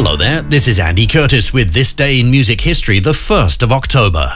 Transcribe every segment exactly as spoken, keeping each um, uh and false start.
Hello there, this is Andy Curtis with This Day in Music History, the first of October.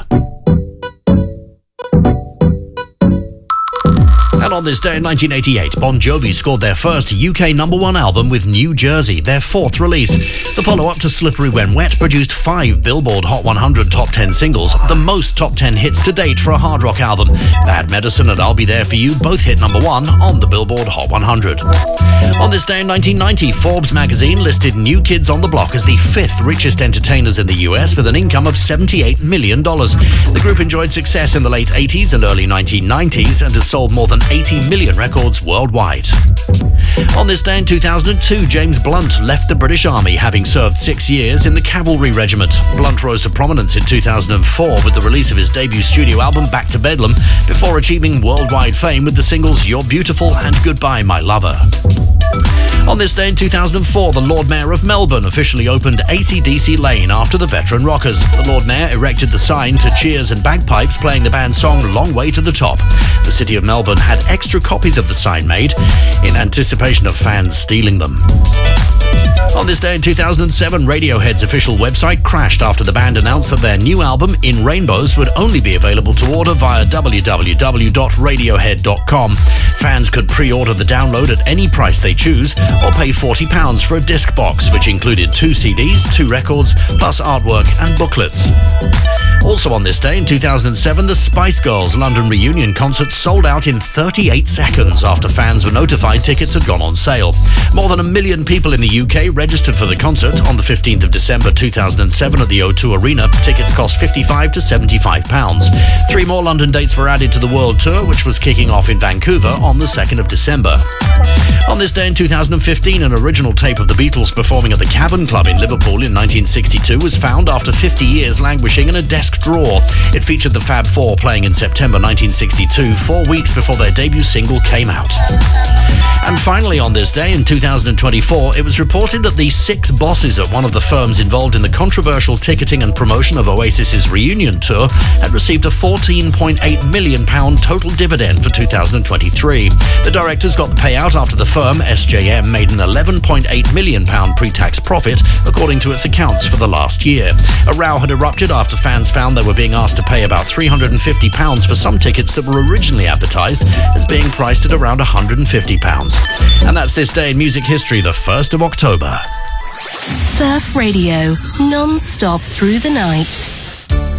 And on this day in nineteen eighty-eight, Bon Jovi scored their first U K number one album with New Jersey, their fourth release. The follow-up to Slippery When Wet produced five Billboard Hot one hundred top ten singles, the most top ten hits to date for a hard rock album. Bad Medicine and I'll Be There For You both hit number one on the Billboard Hot one hundred. On this day in nineteen ninety, Forbes magazine listed New Kids on the Block as the fifth richest entertainers in the U S with an income of seventy-eight million dollars. The group enjoyed success in the late eighties and early nineteen nineties and has sold more than eighty million records worldwide. On this day in two thousand two, James Blunt left the British Army, having served six years in the Cavalry Regiment. Blunt rose to prominence in two thousand four with the release of his debut studio album Back to Bedlam, before achieving worldwide fame with the singles You're Beautiful and Goodbye My Lover. On this day in two thousand four, the Lord Mayor of Melbourne officially opened A C D C Lane after the Veteran Rockers. The Lord Mayor erected the sign to cheers and bagpipes playing the band's song Long Way to the Top. The City of Melbourne had extra copies of the sign made in anticipation of fans stealing them. On this day in two thousand seven, Radiohead's official website crashed after the band announced that their new album, In Rainbows, would only be available to order via w w w dot radiohead dot com. Fans could pre-order the download at any price they choose, or pay forty pounds for a disc box, which included two C Ds, two records, plus artwork and booklets. Also on this day in two thousand seven, the Spice Girls London reunion concert sold out in thirty-eight seconds after fans were notified tickets had gone on sale. More than a million people in the U K registered for the concert on the fifteenth of December two thousand seven at the O two Arena. Tickets cost fifty-five to seventy-five pounds. Three more London dates were added to the world tour, which was kicking off in Vancouver on the second of December. On this day in two thousand fifteen, an original tape of the Beatles performing at the Cavern Club in Liverpool in nineteen sixty-two was found after fifty years languishing in a desk drawer. It featured the Fab Four playing in September nineteen sixty-two, four weeks before their debut single came out. And finally on this day in two thousand twenty-four, it was reported that the six bosses at one of the firms involved in the controversial ticketing and promotion of Oasis's reunion tour had received a fourteen point eight million pounds total dividend for two thousand twenty-three. The directors got the payout after the firm, S J M, made an eleven point eight million pounds pre-tax profit, according to its accounts for the last year. A row had erupted after fans found they were being asked to pay about three hundred fifty pounds for some tickets that were originally advertised as being priced at around one hundred fifty pounds. And that's This Day in Music History, the first of October. Surf Radio, non-stop through the night.